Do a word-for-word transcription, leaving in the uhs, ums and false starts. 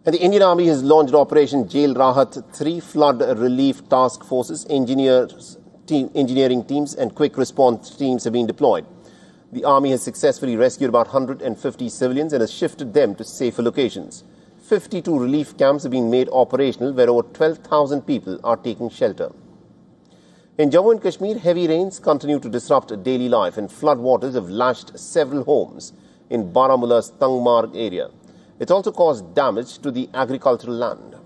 And the Indian Army has launched Operation Jail Rahat. Three flood relief task forces, engineers, team, engineering teams and quick response teams have been deployed. The Army has successfully rescued about one hundred fifty civilians and has shifted them to safer locations. fifty-two relief camps have been made operational where over twelve thousand people are taking shelter. In Jammu and Kashmir, heavy rains continue to disrupt daily life and floodwaters have lashed several homes in Baramulla's Tangmarg area. It also caused damage to the agricultural land.